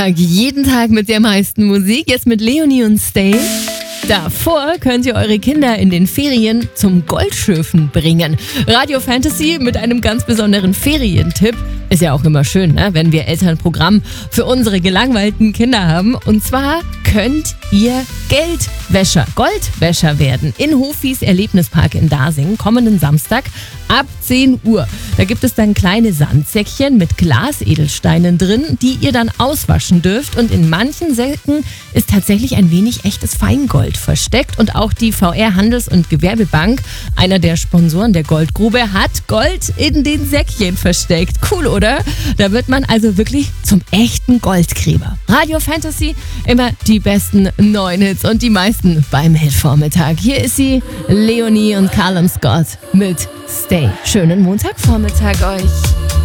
Jeden Tag mit der meisten Musik, jetzt mit Leonie und Stay. Davor könnt ihr eure Kinder in den Ferien zum Goldschürfen bringen. Radio Fantasy mit einem ganz besonderen Ferientipp. Ist ja auch immer schön, ne? Wenn wir Elternprogramm für unsere gelangweilten Kinder haben. Und zwar könnt ihr Goldwäscher werden. In Hofis Erlebnispark in Dasing kommenden Samstag ab 10 Uhr. Da gibt es dann kleine Sandsäckchen mit Glasedelsteinen drin, die ihr dann auswaschen dürft. Und in manchen Säcken ist tatsächlich ein wenig echtes Feingold versteckt. Und auch die VR Handels- und Gewerbebank, einer der Sponsoren der Goldgrube, hat Gold in den Säckchen versteckt. Cool, oder? Da wird man also wirklich zum echten Goldgräber. Radio Fantasy, immer die besten neuen Hits und die meisten beim Hitvormittag. Hier ist sie, Leonie und Callum Scott mit Stay. Schönen Montagvormittag euch.